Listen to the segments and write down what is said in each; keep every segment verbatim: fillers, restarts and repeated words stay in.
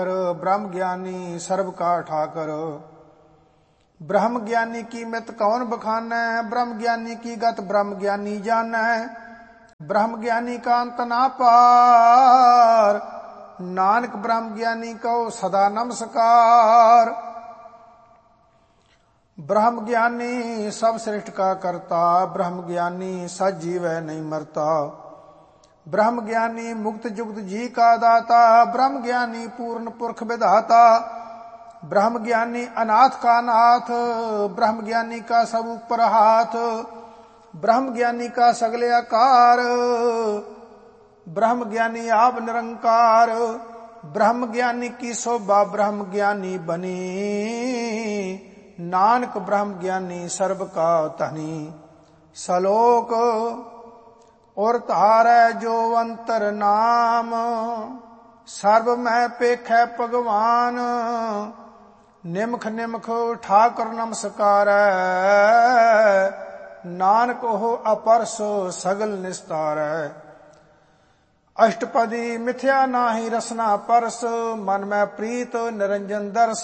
ब्रह्म ज्ञानी सर्व का ठाकर। ब्रह्म ज्ञानी की मित कौन बखानै, ब्रह्म ज्ञानी की गत ब्रह्म ज्ञानी जानै। ब्रह्म ज्ञानी का अंत ना पार, नानक ब्रह्म ज्ञानी को सदा नमस्कार। ब्रह्म ज्ञानी सब सृष्ट का करता, ब्रह्म ज्ञानी सच जीवै नहीं मरता। ब्रह्म ज्ञानी मुक्त जुक्त जी का दाता, ब्रह्म ज्ञानी पूर्ण पुरख विधाता। ब्रह्म ज्ञानी अनाथ का नाथ, ब्रह्म ज्ञानी का सब ऊपर हाथ। ब्रह्म ज्ञानी का सगले आकार, ब्रह्म ज्ञानी आप निरंकार। ब्रह्म ज्ञानी की शोभा ब्रह्म ज्ञानी बनी, नानक ब्रह्म ज्ञानी सर्व का धनी। सलोक और तारै जो अंतर नाम, सर्व मैं पेखै भगवान। निमख निमख ठाकुर नमस्कार, नानक हो अपरस सगल निस्तार। अष्टपदी मिथ्या नाही रसना परस, मन में प्रीत निरंजन दर्श।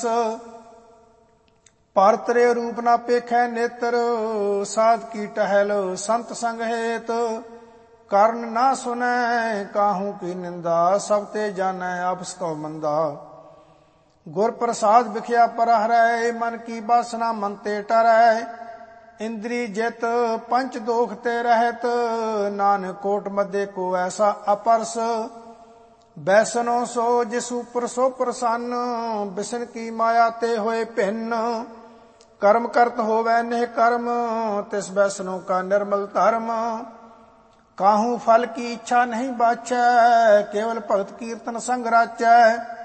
परतरे रूप ना पेखै नेत्र, साध की टहल संत संग हेत। कर्ण ना सुनै काहू की निंदा, सब ते जानै आपस को मंदा। गुर प्रसाद बिख्या पर हरै, मन की बासना मन ते टरै। इंद्री जित पंच दोख ते रहत, नानक कोट मध्य को ऐसा अपरस। बैसनो सो जिस ऊपर सो प्रसन्न, बिसन की माया ते होए भिन्न। कर्म करत होवै निह कर्म, तिस बैसनो का निर्मल धर्म। काहू फल की इच्छा नहीं बाचै, केवल भगत कीर्तन संग राचै।